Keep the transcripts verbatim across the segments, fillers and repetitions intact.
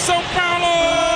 São Paulo!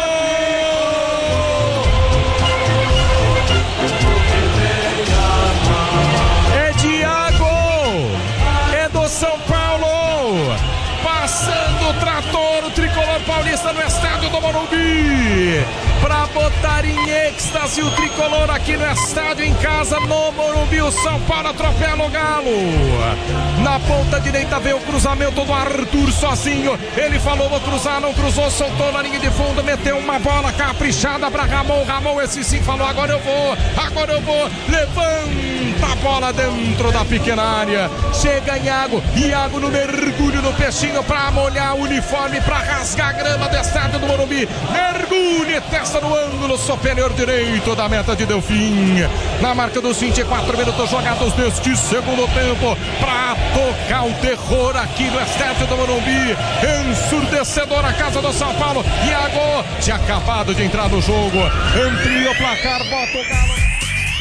É Thiago! É do São Paulo! Passando o trator, o tricolor paulista no estádio do Morumbi, para botar em êxtase o tricolor aqui no estádio, em casa, no Morumbi. O São Paulo atropela o Galo. Na ponta direita veio o cruzamento do Arthur sozinho. Ele falou, vou cruzar, não cruzou, soltou na linha de fundo, meteu uma bola caprichada para Ramon. Ramon, esse sim, falou, agora eu vou, agora eu vou. Levanta a bola dentro da pequena área. Chega Iago, Iago no mergulho no peixinho para molhar o uniforme, para rasgar a grama do estádio do Morumbi. Mergulhe, testa no ângulo superior direito da meta de Delfim. Na marca dos vinte e quatro minutos jogados deste segundo tempo, para tocar o terror aqui no estádio do Morumbi. Ensurdecedor a casa do São Paulo. Iago tinha acabado de entrar no jogo. Amplia o placar, bota o Galo.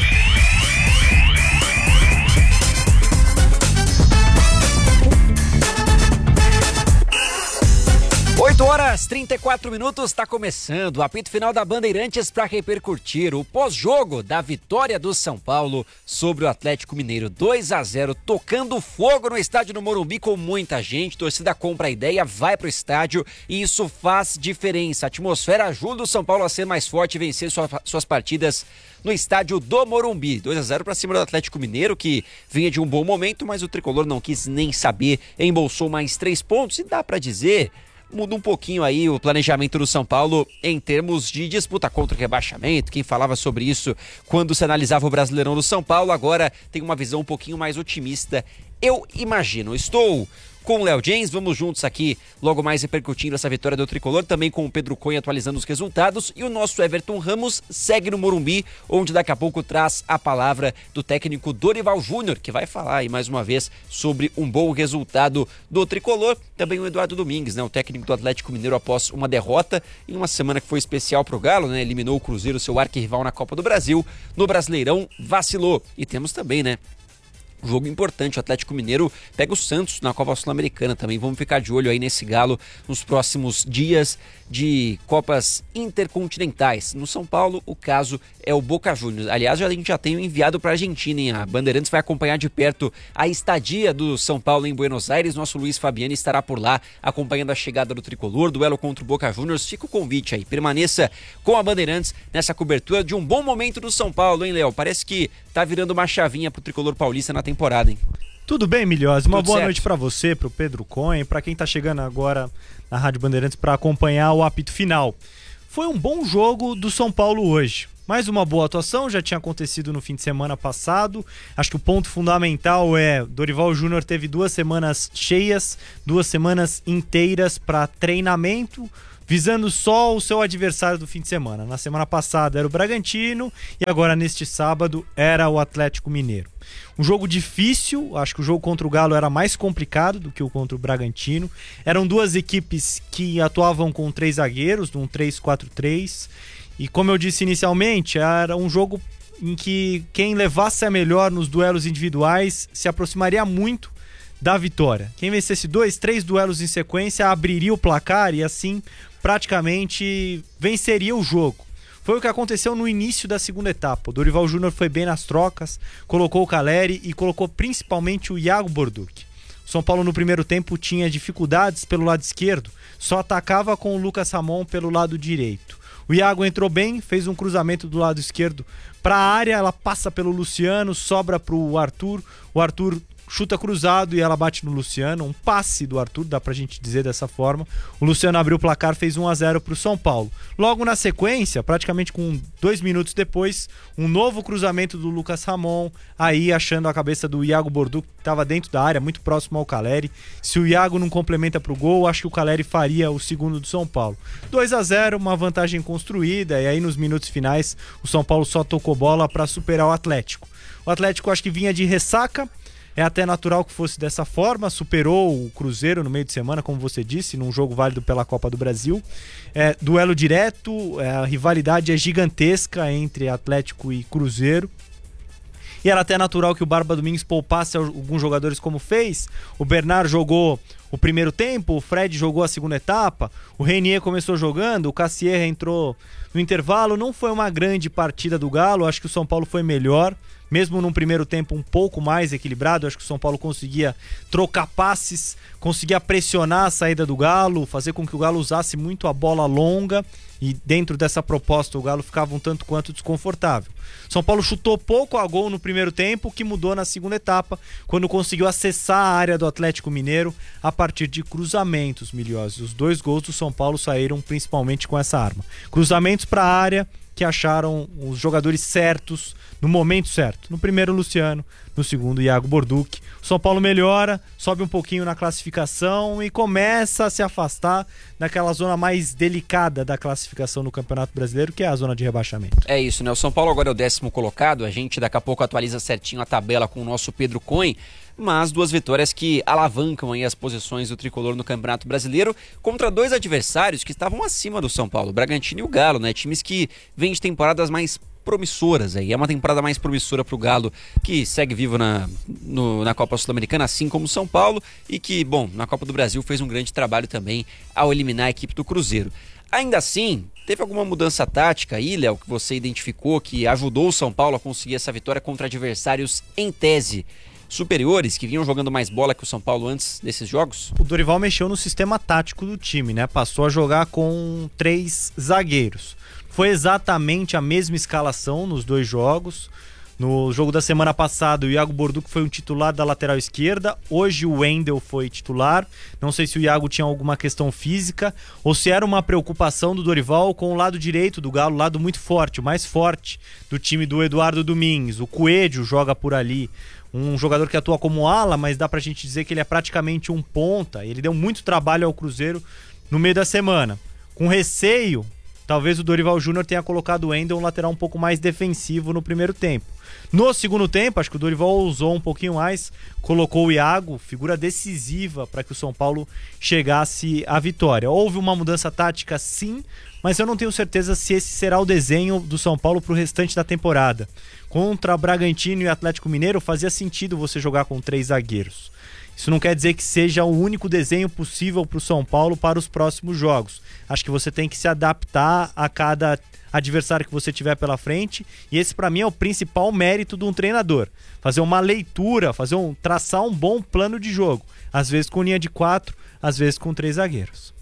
oito horas e trinta e quatro minutos, está começando o apito final da Bandeirantes para repercutir o pós-jogo da vitória do São Paulo sobre o Atlético Mineiro. dois a zero, tocando fogo no estádio do Morumbi com muita gente. Torcida compra a ideia, vai pro estádio e isso faz diferença. A atmosfera ajuda o São Paulo a ser mais forte e vencer sua, suas partidas no estádio do Morumbi. dois a zero para cima do Atlético Mineiro, que vinha de um bom momento, mas o tricolor não quis nem saber, embolsou mais três pontos e dá para dizer... Muda um pouquinho aí o planejamento do São Paulo em termos de disputa contra o rebaixamento. Quem falava sobre isso quando se analisava o Brasileirão do São Paulo, agora tem uma visão um pouquinho mais otimista. Eu imagino, estou com o Léo James, vamos juntos aqui logo mais repercutindo essa vitória do Tricolor, também com o Pedro Cunha atualizando os resultados, e o nosso Everton Ramos segue no Morumbi, onde daqui a pouco traz a palavra do técnico Dorival Júnior, que vai falar aí mais uma vez sobre um bom resultado do Tricolor. Também o Eduardo Domingues, né, o técnico do Atlético Mineiro, após uma derrota em uma semana que foi especial pro Galo, né, eliminou o Cruzeiro, seu arquirrival na Copa do Brasil, no Brasileirão vacilou. E temos também, né, um jogo importante, o Atlético Mineiro pega o Santos na Copa Sul-Americana também. Vamos ficar de olho aí nesse Galo nos próximos dias de Copas Intercontinentais. No São Paulo, o caso é o Boca Juniors. Aliás, a gente já tem enviado para a Argentina, hein? A Bandeirantes vai acompanhar de perto a estadia do São Paulo em Buenos Aires. Nosso Luiz Fabiani estará por lá acompanhando a chegada do Tricolor, duelo contra o Boca Juniors. Fica o convite aí, permaneça com a Bandeirantes nessa cobertura de um bom momento do São Paulo, hein, Léo? Parece que tá virando uma chavinha pro Tricolor paulista na temporada, hein? Tudo bem, Milhose? Uma Tudo boa certo. noite para você, pro Pedro Cunha, para quem tá chegando agora na Rádio Bandeirantes para acompanhar o apito final. Foi um bom jogo do São Paulo hoje. Mais uma boa atuação, já tinha acontecido no fim de semana passado. Acho que o ponto fundamental é Dorival Júnior teve duas semanas cheias, duas semanas inteiras para treinamento, visando só o seu adversário do fim de semana. Na semana passada era o Bragantino e agora neste sábado era o Atlético Mineiro. Um jogo difícil, acho que o jogo contra o Galo era mais complicado do que o contra o Bragantino. Eram duas equipes que atuavam com três zagueiros, num três quatro três. E como eu disse inicialmente, era um jogo em que quem levasse a melhor nos duelos individuais se aproximaria muito da vitória. Quem vencesse dois, três duelos em sequência abriria o placar e assim praticamente venceria o jogo. Foi o que aconteceu no início da segunda etapa. O Dorival Júnior foi bem nas trocas, colocou o Caleri e colocou principalmente o Iago Borduc. O São Paulo no primeiro tempo tinha dificuldades pelo lado esquerdo, só atacava com o Lucas Ramon pelo lado direito. O Iago entrou bem, fez um cruzamento do lado esquerdo para a área, ela passa pelo Luciano, sobra para o Arthur, o Arthur chuta cruzado e ela bate no Luciano, um passe do Arthur, dá pra gente dizer dessa forma. O Luciano abriu o placar, fez um a zero pro São Paulo. Logo na sequência, praticamente com dois minutos depois, um novo cruzamento do Lucas Ramon, aí achando a cabeça do Iago Borduc, que estava dentro da área, muito próximo ao Caleri. Se o Iago não complementa pro gol, acho que o Caleri faria o segundo do São Paulo. dois a zero, uma vantagem construída, e aí nos minutos finais o São Paulo só tocou bola para superar o Atlético. O Atlético acho que vinha de ressaca. É até natural que fosse dessa forma, superou o Cruzeiro no meio de semana, como você disse, num jogo válido pela Copa do Brasil. É, duelo direto, é, a rivalidade é gigantesca entre Atlético e Cruzeiro. e era até natural que o Barba Domingues poupasse alguns jogadores como fez. O Bernard jogou o primeiro tempo, o Fred jogou a segunda etapa, o Renier começou jogando, o Cassier entrou no intervalo. Não foi uma grande partida do Galo, acho que o São Paulo foi melhor, mesmo num primeiro tempo um pouco mais equilibrado. Acho que o São Paulo conseguia trocar passes, conseguia pressionar a saída do Galo, fazer com que o Galo usasse muito a bola longa, e dentro dessa proposta o Galo ficava um tanto quanto desconfortável. São Paulo chutou pouco a gol no primeiro tempo, o que mudou na segunda etapa, quando conseguiu acessar a área do Atlético Mineiro a partir de cruzamentos, Miliose. Os dois gols do São Paulo saíram principalmente com essa arma. Cruzamentos para a área que acharam os jogadores certos no momento certo. No primeiro, Luciano. No segundo, Iago Borduc. O São Paulo melhora, sobe um pouquinho na classificação e começa a se afastar daquela zona mais delicada da classificação no Campeonato Brasileiro, que é a zona de rebaixamento. É isso, né? O São Paulo agora é o décimo colocado. A gente daqui a pouco atualiza certinho a tabela com o nosso Pedro Cohen. Mas duas vitórias que alavancam aí as posições do tricolor no Campeonato Brasileiro contra dois adversários que estavam acima do São Paulo, o Bragantino e o Galo, né? Times que vêm de temporadas mais promissoras aí. É uma temporada mais promissora pro Galo, que segue vivo na, no, na Copa Sul-Americana, assim como o São Paulo, e que, bom, na Copa do Brasil fez um grande trabalho também ao eliminar a equipe do Cruzeiro. Ainda assim, teve alguma mudança tática aí, Léo, que você identificou que ajudou o São Paulo a conseguir essa vitória contra adversários em tese superiores, que vinham jogando mais bola que o São Paulo antes desses jogos? O Dorival mexeu no sistema tático do time, né? Passou a jogar com três zagueiros. Foi exatamente a mesma escalação nos dois jogos. No jogo da semana passada, o Iago Borduc foi um titular da lateral esquerda. Hoje o Wendel foi titular. Não sei se o Iago tinha alguma questão física ou se era uma preocupação do Dorival com o lado direito do Galo, lado muito forte, o mais forte do time do Eduardo Domingues. O Coelho joga por ali. Um jogador que atua como ala, mas dá pra gente dizer que ele é praticamente um ponta. Ele deu muito trabalho ao Cruzeiro no meio da semana. Com receio, talvez o Dorival Júnior tenha colocado o Wendel um lateral um pouco mais defensivo no primeiro tempo. No segundo tempo, acho que o Dorival ousou um pouquinho mais, colocou o Iago, figura decisiva para que o São Paulo chegasse à vitória. Houve uma mudança tática, sim, mas eu não tenho certeza se esse será o desenho do São Paulo para o restante da temporada. Contra Bragantino e Atlético Mineiro fazia sentido você jogar com três zagueiros. Isso não quer dizer que seja o único desenho possível para o São Paulo para os próximos jogos. Acho que você tem que se adaptar a cada adversário que você tiver pela frente, e esse para mim é o principal mérito de um treinador. Fazer uma leitura, fazer um, traçar um bom plano de jogo. Às vezes com linha de quatro, às vezes com três zagueiros.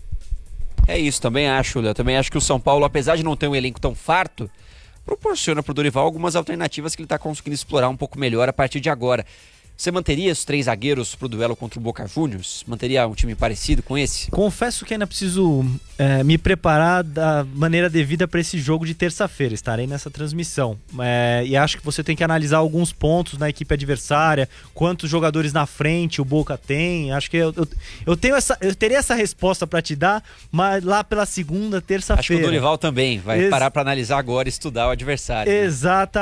É isso, também acho, Léo. Também acho que o São Paulo, apesar de não ter um elenco tão farto, proporciona pro Dorival algumas alternativas que ele tá conseguindo explorar um pouco melhor a partir de agora. Você manteria os três zagueiros pro duelo contra o Boca Juniors? Manteria um time parecido com esse? Confesso que ainda preciso é, me preparar da maneira devida para esse jogo de terça-feira. Estarei nessa transmissão. É, e acho que você tem que analisar alguns pontos na equipe adversária, quantos jogadores na frente o Boca tem. Acho que eu, eu, eu, tenho essa, eu teria essa resposta para te dar, mas lá pela segunda, terça-feira. Acho que o Dorival também vai Ex- parar para analisar agora e estudar o adversário. Exatamente.